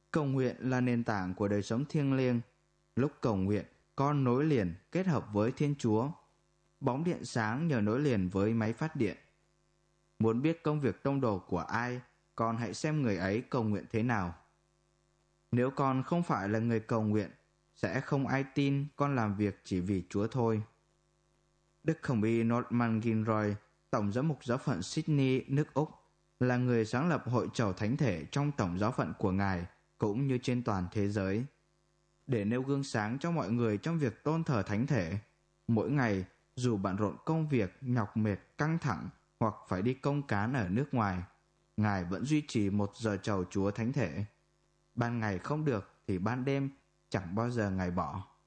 Cầu nguyện là nền tảng của đời sống thiêng liêng. Lúc cầu nguyện, con nối liền kết hợp với Thiên Chúa. Bóng điện sáng nhờ nối liền với máy phát điện. Muốn biết công việc tông đồ của ai, con hãy xem người ấy cầu nguyện thế nào. Nếu con không phải là người cầu nguyện, sẽ không ai tin con làm việc chỉ vì Chúa thôi. Đức Hồng Y Norman Gilroy, Tổng giám mục giáo phận Sydney, nước Úc, là người sáng lập hội chầu thánh thể trong tổng giáo phận của Ngài cũng như trên toàn thế giới. Để nêu gương sáng cho mọi người trong việc tôn thờ thánh thể, mỗi ngày dù bận rộn công việc, nhọc mệt, căng thẳng hoặc phải đi công cán ở nước ngoài, Ngài vẫn duy trì 1 giờ chầu Chúa thánh thể. Ban ngày không được thì ban đêm chẳng bao giờ Ngài bỏ.